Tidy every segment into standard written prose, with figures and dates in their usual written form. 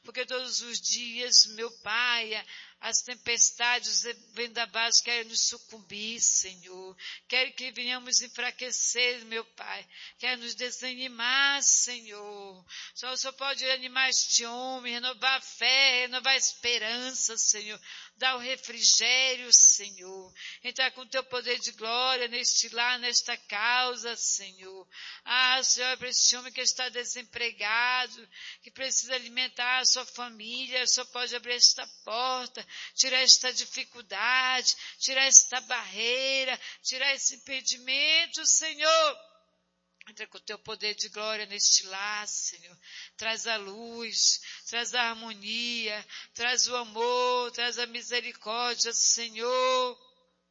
porque todos os dias, meu Pai, as tempestades, os vendavais querem nos sucumbir, Senhor. Querem que venhamos enfraquecer, meu Pai. Querem nos desanimar, Senhor. Só o Senhor pode animar este homem, renovar a fé, renovar a esperança, Senhor. Dar o refrigério, Senhor. Entrar com o teu poder de glória neste lar, nesta causa, Senhor. Senhor, para este homem que está desempregado, que precisa alimentar a sua família, o Senhor pode abrir esta porta, tirar esta dificuldade, tirar esta barreira, tirar esse impedimento, Senhor. Entra com o teu poder de glória neste lar, Senhor. Traz a luz, traz a harmonia, traz o amor, traz a misericórdia, Senhor.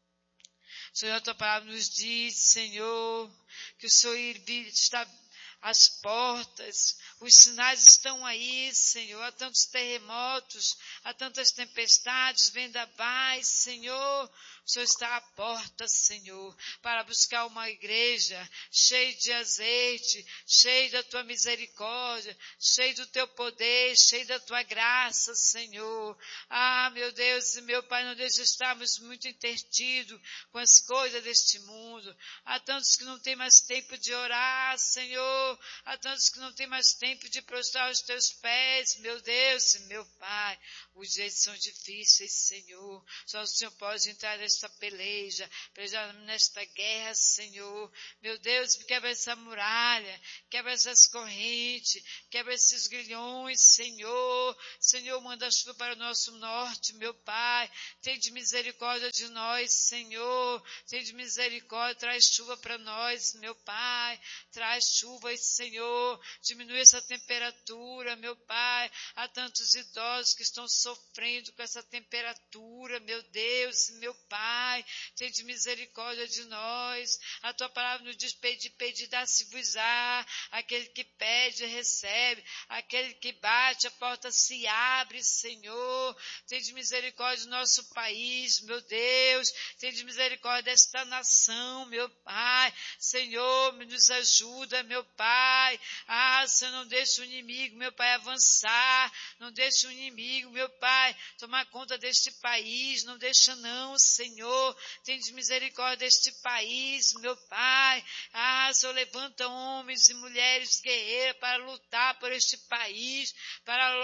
Senhor, a tua palavra nos diz, Senhor, que o Senhor está às portas, os sinais estão aí, Senhor. Há tantos terremotos, há tantas tempestades, vendavais, Senhor. O Senhor está à porta, Senhor, para buscar uma igreja cheia de azeite, cheia da tua misericórdia, cheia do teu poder, cheia da tua graça, Senhor. Meu Deus e meu Pai, não deixe estarmos muito intertidos com as coisas deste mundo. Há tantos que não têm mais tempo de orar, Senhor. Há tantos que não têm mais tempo de prostrar os teus pés, meu Deus e meu Pai. Os dias são difíceis, Senhor. Só o Senhor pode entrar nesta peleja nesta guerra, Senhor. Meu Deus, quebra essa muralha, quebra essas correntes, quebra esses grilhões, Senhor. Senhor, manda chuva para o nosso norte, meu Pai. Tem de misericórdia de nós, Senhor. Tem de misericórdia, traz chuva para nós, meu Pai. Traz chuvas, Senhor. Diminui essa temperatura, meu Pai. Há tantos idosos que estão sofrendo com essa temperatura, meu Deus, meu Pai, tem de misericórdia de nós. A tua palavra nos diz: pedi, dá-se-vos-á. Aquele que pede, recebe. Aquele que bate, a porta se abre, Senhor. Tem de misericórdia do nosso país, meu Deus. Tem de misericórdia desta nação, meu Pai. Senhor, nos ajuda, meu Pai. Senhor, não deixa o inimigo, meu Pai, avançar. Não deixa o inimigo, meu Pai, tomar conta deste país. Não deixa não, Senhor. Tem de misericórdia deste país, meu Pai. Senhor, levanta homens e mulheres guerreiras para lutar por este país, para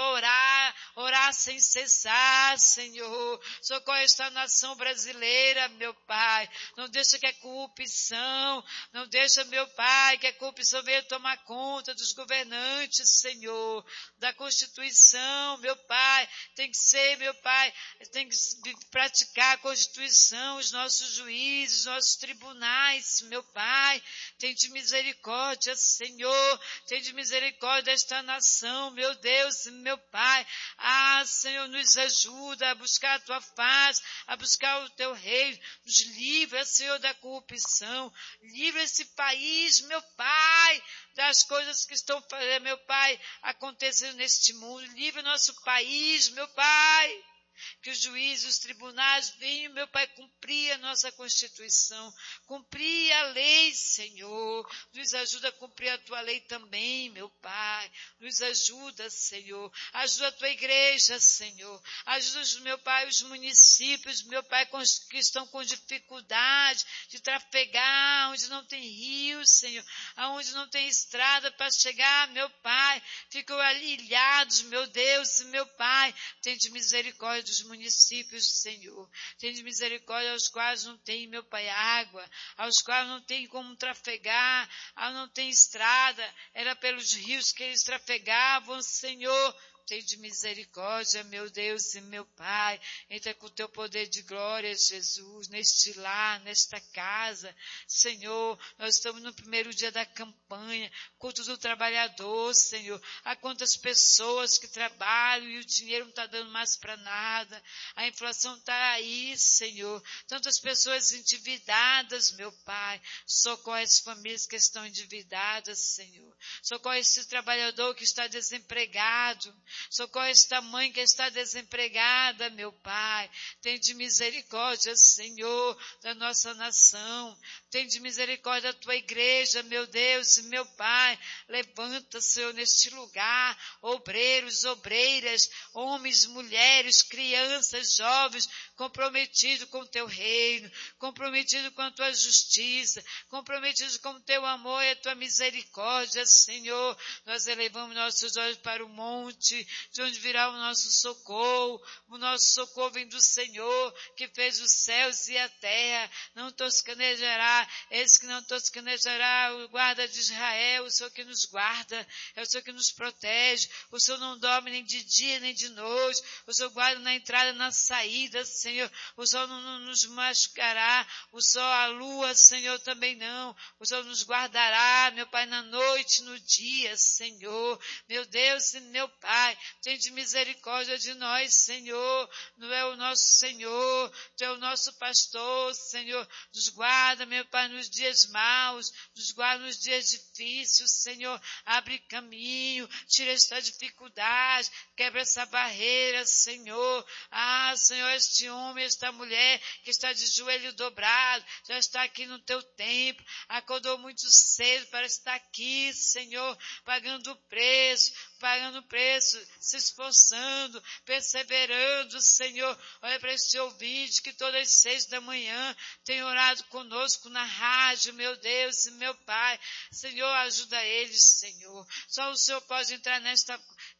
orar sem cessar, Senhor. Socorre esta nação brasileira, meu Pai. Não deixa que a corrupção, não deixa, meu Pai, que a corrupção venha tomar conta dos governantes, Senhor, da Constituição, meu Pai. Tem que ser, meu Pai, tem que praticar a Constituição, os nossos juízes, os nossos tribunais, meu Pai. Tem de misericórdia, Senhor. Tem de misericórdia desta nação, meu Deus, meu Pai. Senhor, nos ajuda a buscar a tua face, a buscar o teu reino. Nos livra, Senhor, da corrupção. Livra esse país, meu Pai, das coisas que estão, meu Pai, acontecendo neste mundo. Livra o nosso país, meu Pai. Que os juízes, os tribunais venham, meu Pai, cumprir a nossa Constituição, cumprir a lei, Senhor. Nos ajuda a cumprir a tua lei também, meu Pai. Nos ajuda, Senhor. Ajuda a tua igreja, Senhor. Ajuda, meu Pai, os municípios, meu Pai, que estão com dificuldade de trafegar, onde não tem rio, Senhor, aonde não tem estrada para chegar, meu Pai. Ficam ilhados, meu Deus, meu Pai. Tem de misericórdia dos municípios, Senhor. Tem de misericórdia aos quais não tem, meu Pai, água, aos quais não tem como trafegar, não tem estrada, era pelos rios que eles trafegavam, Senhor. Tem de misericórdia, meu Deus e meu Pai. Entra com o teu poder de glória, Jesus, neste lar, nesta casa. Senhor, nós estamos no primeiro dia da campanha, culto do trabalhador, Senhor. Há quantas pessoas que trabalham e o dinheiro não está dando mais para nada. A inflação está aí, Senhor. Tantas pessoas endividadas, meu Pai. Socorre as famílias que estão endividadas, Senhor. Socorre esse trabalhador que está desempregado. Socorre esta mãe que está desempregada, meu Pai. Tem de misericórdia, Senhor, da nossa nação. Tem de misericórdia da tua igreja, meu Deus e meu Pai. Levanta, Senhor, neste lugar, obreiros, obreiras, homens, mulheres, crianças, jovens, comprometidos com o teu reino, comprometidos com a tua justiça, comprometidos com o teu amor e a tua misericórdia, Senhor. Nós elevamos nossos olhos para o monte, de onde virá o nosso socorro. O nosso socorro vem do Senhor, que fez os céus e a terra. Não toscanejará, eis que não toscanejará o guarda de Israel, o Senhor que nos guarda, é o Senhor que nos protege. O Senhor não dorme nem de dia nem de noite. O Senhor guarda na entrada e na saída, Senhor. O Senhor não nos machucará. O sol, a lua, Senhor, também não. O Senhor nos guardará, meu Pai, na noite, no dia, Senhor. Meu Deus e meu Pai, tem de misericórdia de nós, Senhor. Tu é o nosso Senhor, Tu é o nosso pastor, Senhor. Nos guarda, meu Pai, nos dias maus, nos guarda nos dias difíceis, Senhor. Abre caminho, tira esta dificuldade, quebra essa barreira, Senhor. Ah, Senhor, este homem, esta mulher que está de joelho dobrado, já está aqui no Teu templo, acordou muito cedo para estar aqui, Senhor, pagando o preço, se esforçando, perseverando, Senhor. Olha para este ouvinte que todas as 6 da manhã tem orado conosco na rádio, meu Deus e meu Pai. Senhor, ajuda eles, Senhor. Só o Senhor pode entrar nesta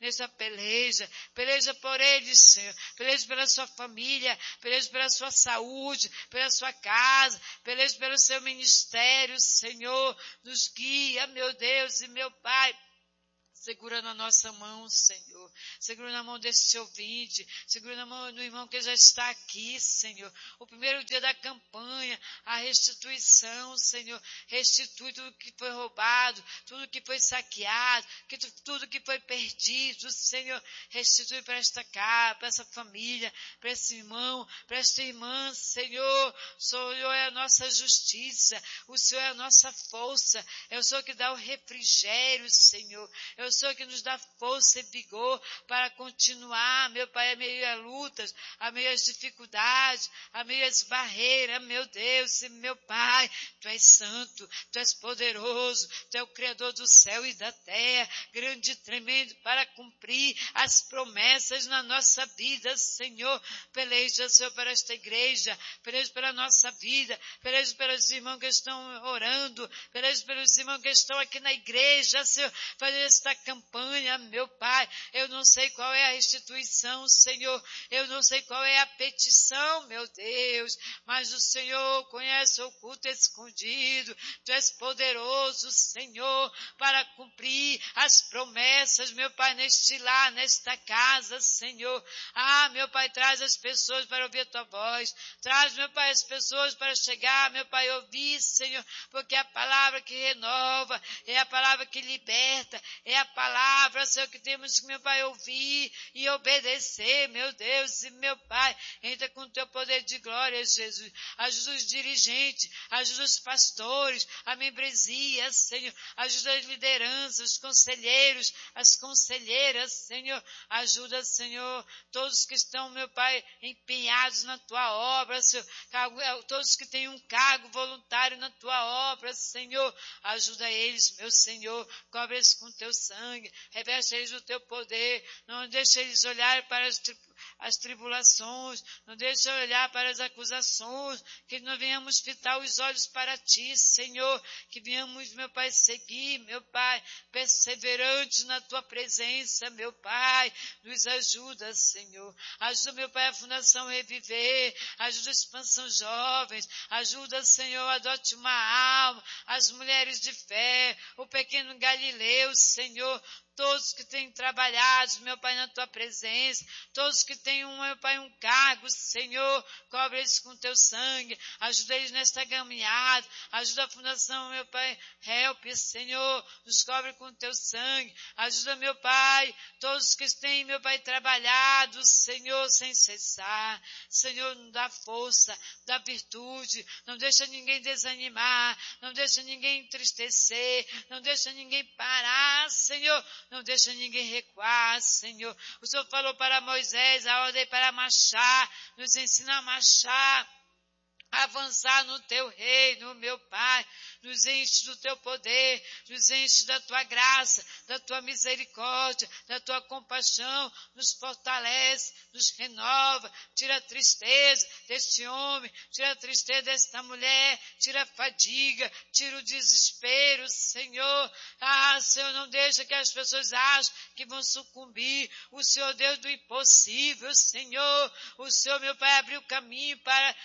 peleja por eles, Senhor. Peleja pela sua família, peleja pela sua saúde, pela sua casa, peleja pelo seu ministério, Senhor. Nos guia, meu Deus e meu Pai. Segura na nossa mão, Senhor. Segura na mão desse ouvinte. Segura na mão do irmão que já está aqui, Senhor. O primeiro dia da campanha, a restituição, Senhor. Restitui tudo que foi roubado, tudo que foi saqueado, tudo que foi perdido, Senhor. Restitui para esta casa, para essa família, para esse irmão, para esta irmã, Senhor. O Senhor é a nossa justiça. O Senhor é a nossa força. É o Senhor que dá o refrigério, Senhor. É o Senhor que nos dá força e vigor para continuar, meu Pai, a meio às lutas, a meio às dificuldades, a meio às barreiras, meu Deus e meu Pai. Tu és santo, Tu és poderoso, Tu é o Criador do céu e da terra, grande e tremendo para cumprir as promessas na nossa vida, Senhor. Peleja, Senhor, para esta igreja, peleja pela nossa vida, peleja pelos irmãos que estão orando, peleja pelos irmãos que estão aqui na igreja, Senhor, fazer esta campanha, meu Pai. Eu não sei qual é a restituição, Senhor. Eu não sei qual é a petição, meu Deus. Mas o Senhor conhece o oculto escondido. Tu és poderoso, Senhor, para cumprir as promessas, meu Pai, neste lar, nesta casa, Senhor. Ah, meu Pai, traz as pessoas para ouvir a Tua voz. Traz, meu Pai, as pessoas para chegar, meu Pai, ouvir, Senhor, porque é a palavra que renova, é a palavra que liberta, é a palavra, Senhor, que temos que, meu Pai, ouvir e obedecer, meu Deus e meu Pai. Entra com o Teu poder de glória, Jesus. Ajuda os dirigentes, ajuda os pastores, a membresia, Senhor. Ajuda as lideranças, os conselheiros, as conselheiras, Senhor. Ajuda, Senhor, todos que estão, meu Pai, empenhados na Tua obra, Senhor. Todos que têm um cargo voluntário na Tua obra, Senhor. Ajuda eles, meu Senhor. Cobre eles com Teu sangue, reveste eles o Teu poder, não deixe eles olhar para as tribulações, não deixe olhar para as acusações, que nós venhamos fitar os olhos para Ti, Senhor, que venhamos, meu Pai, seguir, meu Pai, perseverantes na Tua presença, meu Pai, nos ajuda, Senhor, ajuda, meu Pai, a Fundação Reviver, ajuda a Expansão Jovens, ajuda, Senhor, adote uma alma, as mulheres de fé, o pequeno Galileu, Senhor, todos que têm trabalhado, meu Pai, na Tua presença, todos que têm, meu Pai, um cargo, Senhor, cobre eles com Teu sangue, ajuda eles nesta caminhada, ajuda a Fundação, meu Pai, Help, Senhor, nos cobre com Teu sangue, ajuda, meu Pai, todos que têm, meu Pai, trabalhado, Senhor, sem cessar, Senhor, nos dá força, dá virtude, não deixa ninguém desanimar, não deixa ninguém entristecer, não deixa ninguém parar, Senhor, não deixa ninguém recuar, Senhor. O Senhor falou para Moisés, a ordem para marchar, nos ensina a marchar, avançar no teu reino, meu Pai. Nos enche do teu poder, nos enche da tua graça, da tua misericórdia, da tua compaixão, nos fortalece, nos renova, tira a tristeza deste homem, tira a tristeza desta mulher, tira a fadiga, tira o desespero, Senhor. Senhor, não deixa que as pessoas achem que vão sucumbir. O Senhor, Deus do impossível, Senhor. O Senhor, meu Pai, abriu caminho para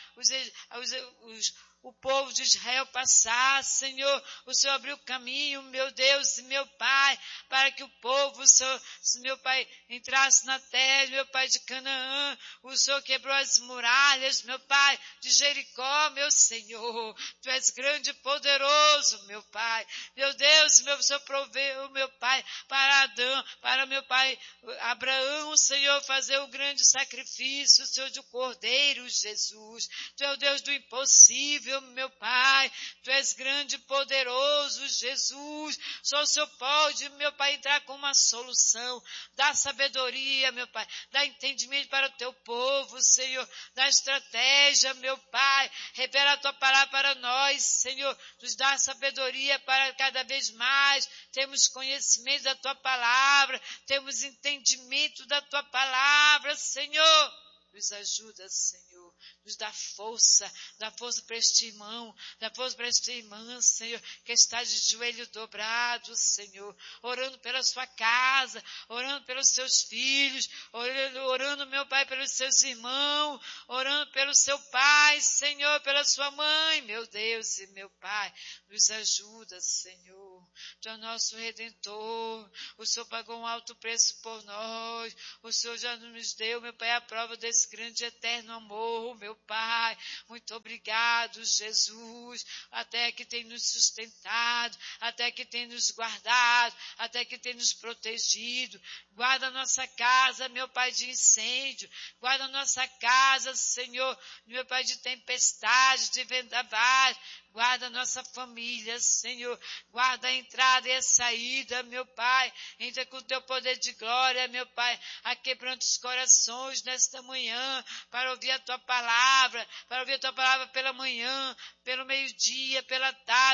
o povo de Israel passar, Senhor. O Senhor abriu caminho, meu Deus e meu Pai, para que o povo, meu Pai, entrasse na terra, meu Pai, de Canaã. O Senhor quebrou as muralhas, meu Pai, de Jericó, meu Senhor. Tu és grande e poderoso, meu Pai. Meu Deus, meu Senhor, proveu, meu Pai, para Adão, para meu Pai, Abraão, Senhor, fazer o grande sacrifício, Senhor, de cordeiro, Jesus. Tu é o Deus do impossível, meu Pai. Tu és grande e poderoso, Jesus. Só o Senhor pode, meu Pai, entrar com uma solução. Dá sabedoria, meu Pai. Dá entendimento para o teu povo, Senhor. Dá estratégia, meu Pai. Revela a tua palavra para nós, Senhor. Nos dá sabedoria para cada vez mais temos conhecimento da tua palavra. Temos entendimento da tua palavra, Senhor. Nos ajuda, Senhor. Nos dá força para este irmão, dá força para esta irmã, Senhor, que está de joelho dobrado, Senhor, orando pela sua casa, orando pelos seus filhos, orando, meu Pai, pelos seus irmãos, orando pelo seu pai, Senhor, pela sua mãe, meu Deus e meu Pai. Nos ajuda, Senhor. Tu é o nosso Redentor. O Senhor pagou um alto preço por nós. O Senhor já nos deu, meu Pai, a prova desse grande e eterno amor, meu Pai. Muito obrigado, Jesus. Até que tem nos sustentado, até que tem nos guardado, até que tem nos protegido. Guarda a nossa casa, meu Pai, de incêndio. Guarda a nossa casa, Senhor, meu Pai, de tempestade, de vendaval. Guarda a nossa família, Senhor. Guarda a entrada e a saída, meu Pai. Entra com o teu poder de glória, meu Pai, a quebrando os corações nesta manhã, para ouvir a tua palavra pela manhã, pelo meio-dia, pela tarde.